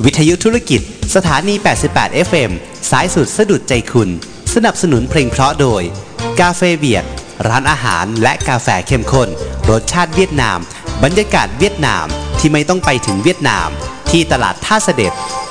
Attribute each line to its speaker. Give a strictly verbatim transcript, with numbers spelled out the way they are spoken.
Speaker 1: วิทยุธุรกิจสถานี แปดสิบแปด เอฟ เอ็ม สายสุดสะดุดใจคุณสนับสนุนเพลงเพราะโดยกาเฟเบียดร้านอาหารและกาแฟเข้มข้นรสชาติเวียดนามบรรยากาศเวียดนามที่ไม่ต้องไปถึงเวียดนามที่ตลาดท่าเสด็จ